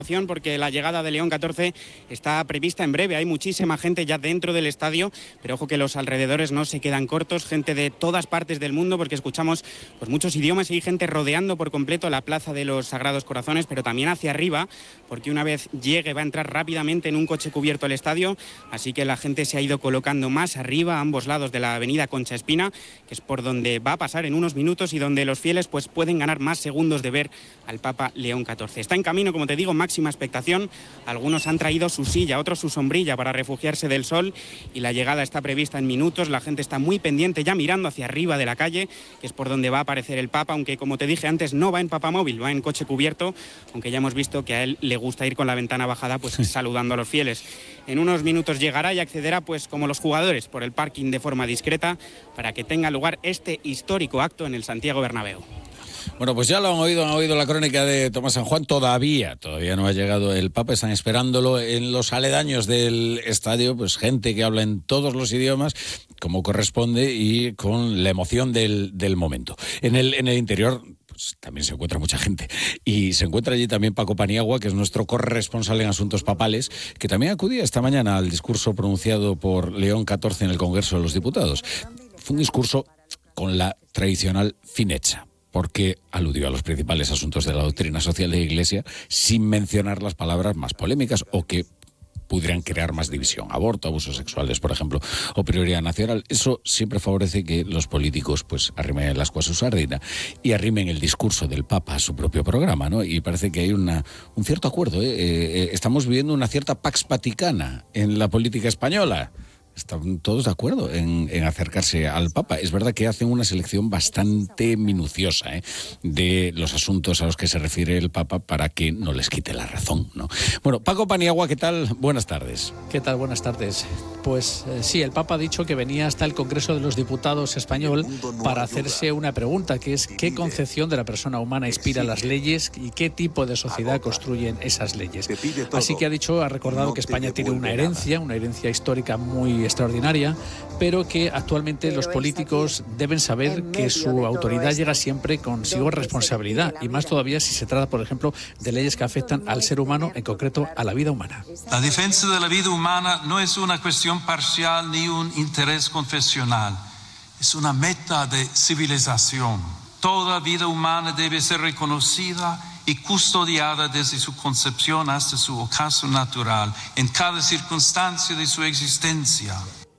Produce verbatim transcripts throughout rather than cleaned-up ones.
Porque la llegada de León catorce está prevista en breve. Hay muchísima gente ya dentro del estadio, pero ojo que los alrededores no se quedan cortos, gente de todas partes del mundo, porque escuchamos pues muchos idiomas y hay gente rodeando por completo la Plaza de los Sagrados Corazones, pero también hacia arriba, porque una vez llegue va a entrar rápidamente en un coche cubierto al estadio, así que la gente se ha ido colocando más arriba, a ambos lados de la avenida Concha Espina, que es por donde va a pasar en unos minutos y donde los fieles pues pueden ganar más segundos de ver al Papa León catorce. Está en camino, como te digo, máxima expectación. Algunos han traído su silla, otros su sombrilla para refugiarse del sol y la llegada está prevista en minutos. La gente está muy pendiente, ya mirando hacia arriba de la calle, que es por donde va a aparecer el Papa, aunque como te dije antes no va en papamóvil, va en coche cubierto, aunque ya hemos visto que a él le gusta ir con la ventana bajada pues saludando a los fieles. En unos minutos llegará y accederá pues como los jugadores por el parking de forma discreta para que tenga lugar este histórico acto en el Santiago Bernabéu. Bueno, pues ya lo han oído, han oído la crónica de Tomás San Juan. Todavía, todavía no ha llegado el Papa, están esperándolo en los aledaños del estadio, pues gente que habla en todos los idiomas, como corresponde, y con la emoción del, del momento. En el, en el interior pues también se encuentra mucha gente. Y se encuentra allí también Paco Paniagua, que es nuestro corresponsal en asuntos papales, que también acudía esta mañana al discurso pronunciado por León catorce en el Congreso de los Diputados. Fue un discurso con la tradicional fineza, porque aludió a los principales asuntos de la doctrina social de la Iglesia sin mencionar las palabras más polémicas o que pudieran crear más división. Aborto, abusos sexuales, por ejemplo, o prioridad nacional. Eso siempre favorece que los políticos pues arrimen el ascua a su sardina y arrimen el discurso del Papa a su propio programa, ¿no? Y parece que hay una, un cierto acuerdo, ¿eh? Eh, estamos viviendo una cierta pax vaticana en la política española. Están todos de acuerdo en, en acercarse al Papa. Es verdad que hacen una selección bastante minuciosa, ¿eh? de los asuntos a los que se refiere el Papa para que no les quite la razón, ¿no? Bueno, Paco Paniagua, ¿qué tal? Buenas tardes. ¿Qué tal? Buenas tardes. Pues eh, sí, el Papa ha dicho que venía hasta el Congreso de los Diputados español para hacerse una pregunta, que es ¿qué concepción de la persona humana inspira las leyes y qué tipo de sociedad construyen esas leyes? Así que ha dicho, ha recordado que España tiene una herencia, una herencia histórica muy extraordinaria, pero que actualmente los políticos deben saber que su autoridad llega siempre consigo responsabilidad, y más todavía si se trata, por ejemplo, de leyes que afectan al ser humano, en concreto a la vida humana. La defensa de la vida humana no es una cuestión parcial ni un interés confesional, es una meta de civilización. Toda vida humana debe ser reconocida y custodiada desde su concepción hasta su ocaso natural, en cada circunstancia de su existencia.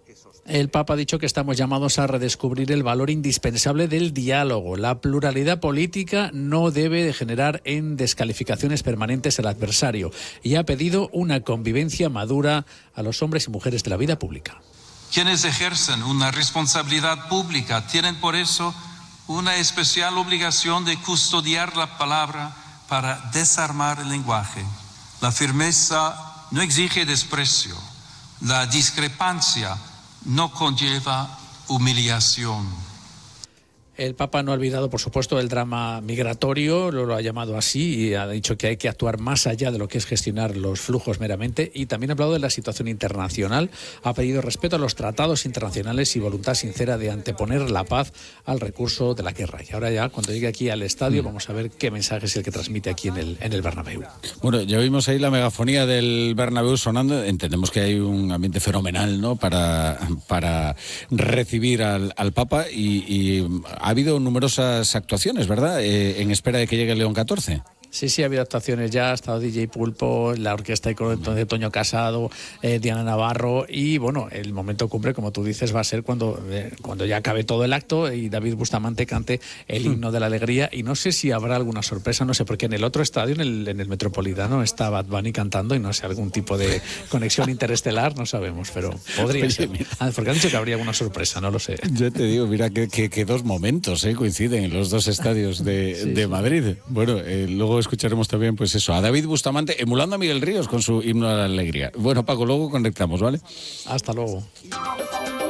El Papa ha dicho que estamos llamados a redescubrir el valor indispensable del diálogo. La pluralidad política no debe degenerar en descalificaciones permanentes al adversario, y ha pedido una convivencia madura a los hombres y mujeres de la vida pública. Quienes ejercen una responsabilidad pública tienen por eso una especial obligación de custodiar la palabra para desarmar el lenguaje. La firmeza no exige desprecio. La discrepancia no conlleva humillación. El Papa no ha olvidado, por supuesto, el drama migratorio, lo, lo ha llamado así, y ha dicho que hay que actuar más allá de lo que es gestionar los flujos meramente, y también ha hablado de la situación internacional. Ha pedido respeto a los tratados internacionales y voluntad sincera de anteponer la paz al recurso de la guerra. Y ahora ya, cuando llegue aquí al estadio, vamos a ver qué mensaje es el que transmite aquí en el, en el Bernabéu. Bueno, ya vimos ahí la megafonía del Bernabéu sonando. Entendemos que hay un ambiente fenomenal, ¿no?, para, para recibir al, al Papa, y, y ha habido numerosas actuaciones, ¿verdad?, Eh, en espera de que llegue el León catorce. Sí, sí, ha habido actuaciones ya, ha estado D J Pulpo, la orquesta de Toño Casado, eh, Diana Navarro, y bueno, el momento cumbre, como tú dices, va a ser cuando, eh, cuando ya acabe todo el acto y David Bustamante cante el himno de la alegría, y no sé si habrá alguna sorpresa, no sé, porque en el otro estadio, en el, en el Metropolitano, está Bad Bunny cantando, y no sé, algún tipo de conexión interestelar, no sabemos, pero podría ser. Ah, porque han dicho que habría alguna sorpresa, no lo sé. Yo te digo, mira que, que, que dos momentos eh, coinciden en los dos estadios de, sí, de Madrid. Bueno, eh, luego escucharemos también, pues eso, a David Bustamante emulando a Miguel Ríos con su himno a la alegría. Bueno, Paco, luego conectamos, ¿vale? Hasta luego.